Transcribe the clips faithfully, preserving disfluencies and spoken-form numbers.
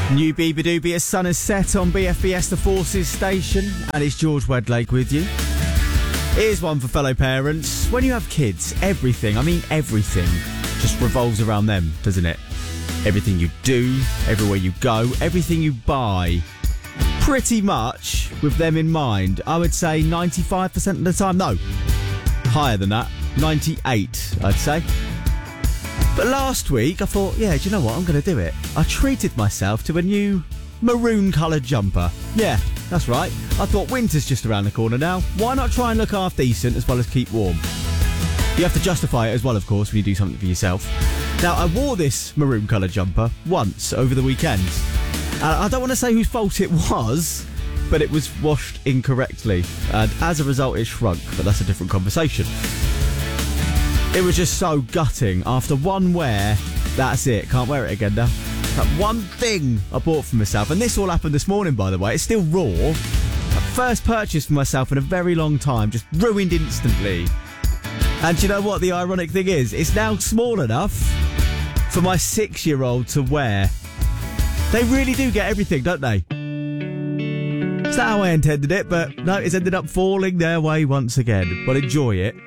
New Beaver-Doobie, sun is set on B F B S, the Forces station, and it's George Wedlake with you. Here's one for fellow parents. When you have kids, everything, I mean everything, just revolves around them, doesn't it? Everything you do, everywhere you go, everything you buy, pretty much with them in mind. I would say ninety-five percent of the time, no, higher than that, ninety-eight, I'd say. But last week, I thought, yeah, do you know what? I'm going to do it. I treated myself to a new maroon-coloured jumper. Yeah, that's right. I thought winter's just around the corner now. Why not try and look half decent as well as keep warm? You have to justify it as well, of course, when you do something for yourself. Now, I wore this maroon-coloured jumper once over the weekend. And I don't want to say whose fault it was, but it was washed incorrectly. And as a result, it shrunk, but that's a different conversation. It was just so gutting. After one wear, that's it. Can't wear it again now. That one thing I bought for myself, and this all happened this morning, by the way. It's still raw. First purchase for myself in a very long time, just ruined instantly. And do you know what the ironic thing is? It's now small enough for my six-year-old to wear. They really do get everything, don't they? It's not how I intended it, but no, it's ended up falling their way once again. Well, enjoy it.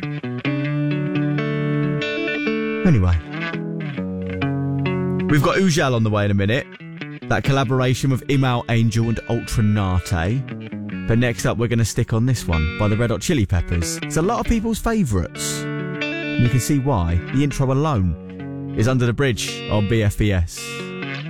Anyway, we've got Ujal on the way in a minute. That collaboration with Imal Angel and Ultra Nate. But next up, we're going to stick on this one by the Red Hot Chili Peppers. It's a lot of people's favourites. And you can see why. The intro alone is Under the Bridge on B F B S.